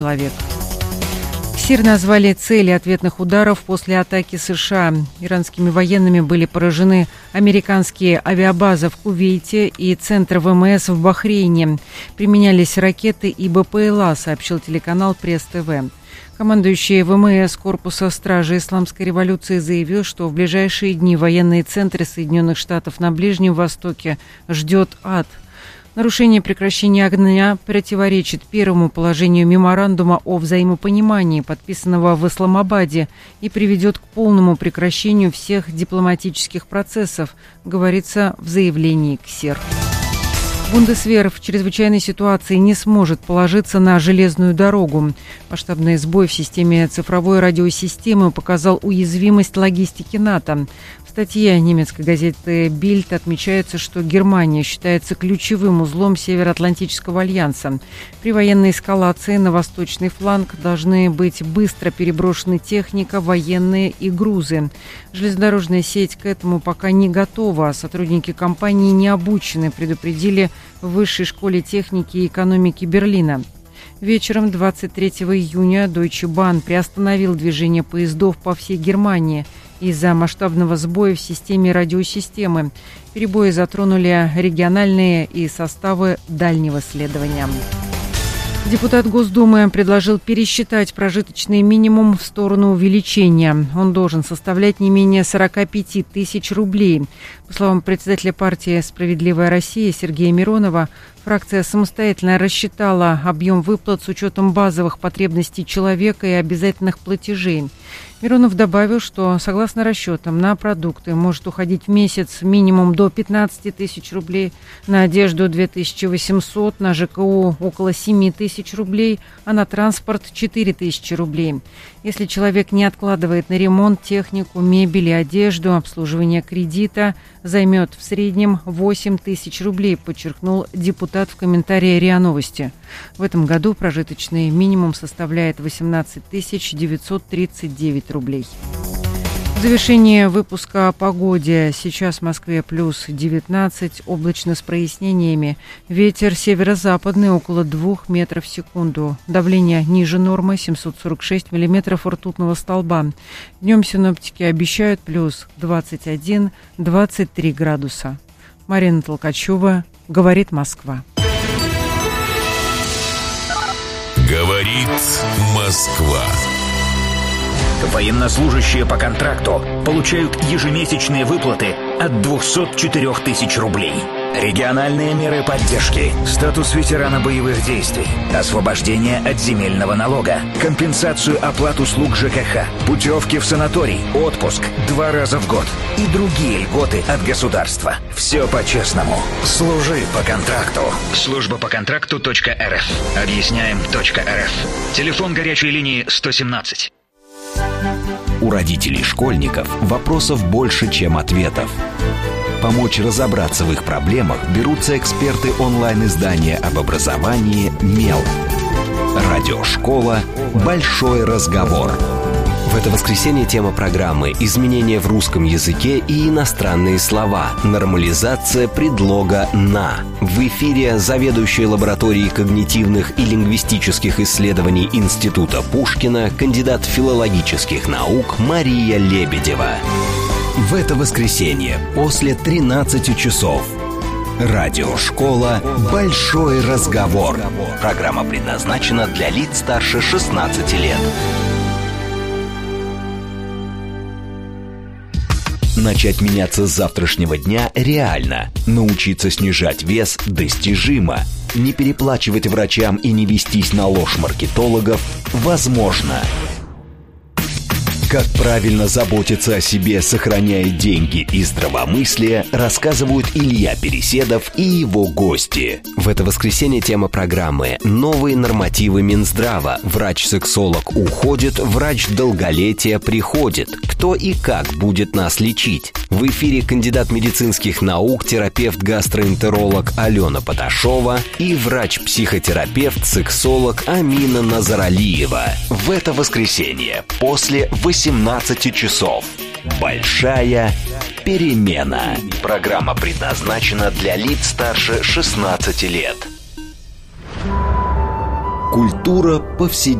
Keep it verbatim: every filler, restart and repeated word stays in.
человек. КСИР назвали цели ответных ударов после атаки США. Иранскими военными были поражены американские авиабазы в Кувейте и центр ВМС в Бахрейне. Применялись ракеты и БПЛА, сообщил телеканал Пресс-ТВ. Командующий ВМС Корпуса Стражи Исламской революции заявил, что в ближайшие дни военные центры Соединенных Штатов на Ближнем Востоке ждет ад. Нарушение прекращения огня противоречит первому положению меморандума о взаимопонимании, подписанного в Исламабаде, и приведет к полному прекращению всех дипломатических процессов, говорится в заявлении КСИР. Бундесвер в чрезвычайной ситуации не сможет положиться на железную дорогу. Масштабный сбой в системе цифровой радиосистемы показал уязвимость логистики НАТО. В статье немецкой газеты «Бильд» отмечается, что Германия считается ключевым узлом Североатлантического альянса. При военной эскалации на восточный фланг должны быть быстро переброшены техника, военные и грузы. Железнодорожная сеть к этому пока не готова. Сотрудники компании не обучены, предупредили в Высшей школе техники и экономики Берлина. Вечером двадцать третьего июня Deutsche Bahn приостановил движение поездов по всей Германии из-за масштабного сбоя в системе радиосистемы. Перебои затронули региональные и составы дальнего следования. Депутат Госдумы предложил пересчитать прожиточный минимум в сторону увеличения. Он должен составлять не менее сорок пять тысяч рублей. По словам председателя партии «Справедливая Россия» Сергея Миронова, фракция самостоятельно рассчитала объем выплат с учетом базовых потребностей человека и обязательных платежей. Миронов добавил, что, согласно расчетам, на продукты может уходить в месяц минимум до пятнадцать тысяч рублей, на одежду две тысячи восемьсот, на ЖКУ около семь тысяч рублей, а на транспорт четыре тысячи рублей. Если человек не откладывает на ремонт, технику, мебель и одежду, обслуживание кредита, займет в среднем восемь тысяч рублей, подчеркнул депутат в комментарии РИА Новости. В этом году прожиточный минимум составляет восемнадцать тысяч девятьсот тридцать девять рублей. В завершение выпуска о погоде. Сейчас в Москве плюс девятнадцать, облачно с прояснениями. Ветер северо-западный около двух метров в секунду. Давление ниже нормы семьсот сорок шесть миллиметров ртутного столба. Днем синоптики обещают плюс двадцать один - двадцать три градуса. Марина Толкачева, говорит Москва. Говорит Москва. Военнослужащие по контракту получают ежемесячные выплаты от двухсот четырёх тысяч рублей. Региональные меры поддержки, статус ветерана боевых действий, освобождение от земельного налога, компенсацию оплат услуг ЖКХ, путевки в санаторий, отпуск два раза в год и другие льготы от государства. Все по-честному. Служи по контракту. Служба по контракту точка эр эф. Объясняем точка эр эф. Телефон горячей линии сто семнадцать. У родителей школьников вопросов больше, чем ответов. Помочь разобраться в их проблемах берутся эксперты онлайн-издания об образовании «Мел». Радиошкола «Большой разговор». В это воскресенье тема программы «Изменения в русском языке и иностранные слова. Нормализация предлога «на». В эфире заведующая лабораторией когнитивных и лингвистических исследований Института Пушкина, кандидат филологических наук Мария Лебедева. В это воскресенье после тринадцати часов. Радиошкола «Большой разговор». Программа предназначена для лиц старше шестнадцати лет. Начать меняться с завтрашнего дня реально. Научиться снижать вес достижимо. Не переплачивать врачам и не вестись на ложь маркетологов возможно. Как правильно заботиться о себе, сохраняя деньги и здравомыслие, рассказывают Илья Переседов и его гости. В это воскресенье тема программы «Новые нормативы Минздрава». Врач-сексолог уходит, врач долголетия приходит. Кто и как будет нас лечить? В эфире кандидат медицинских наук, терапевт-гастроэнтеролог Алена Поташова и врач-психотерапевт, сексолог Амина Назаралиева. В это воскресенье после восемнадцати часов. Большая перемена. Программа предназначена для лиц старше шестнадцати лет. Культура. Культура повседневности.